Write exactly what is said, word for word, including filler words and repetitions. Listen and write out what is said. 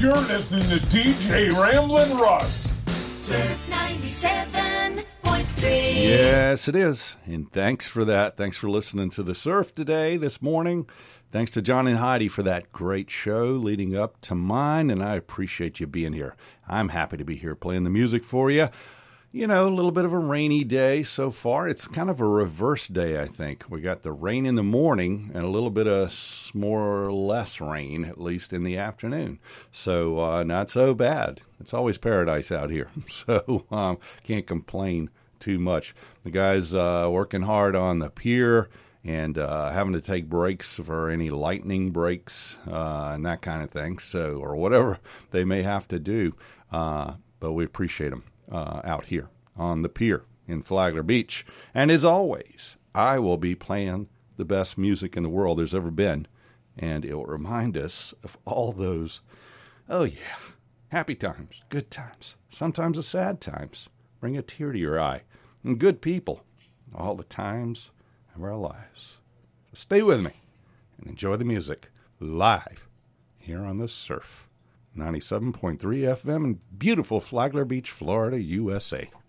You're listening to D J Ramblin' Russ. Surf ninety-seven point three. Yes, it is. And thanks for that. Thanks for listening to The Surf today, this morning. Thanks to John and Heidi for that great show leading up to mine, and I appreciate you being here. I'm happy to be here playing the music for you. You know, a little bit of a rainy day so far. It's kind of a reverse day, I think. We got the rain in the morning and a little bit of more or less rain, at least in the afternoon. So uh, not so bad. It's always paradise out here. So um, can't complain too much. The guys uh, working hard on the pier and uh, having to take breaks for any lightning breaks uh, and that kind of thing. So, or whatever they may have to do. Uh, but we appreciate them. Uh, out here on the pier in Flagler Beach. And as always, I will be playing the best music in the world there's ever been. And it will remind us of all those, oh yeah, happy times, good times, sometimes the sad times. Bring a tear to your eye. And good people, all the times of our lives. So stay with me and enjoy the music live here on the Surf. ninety-seven point three F M in beautiful Flagler Beach, Florida, U S A.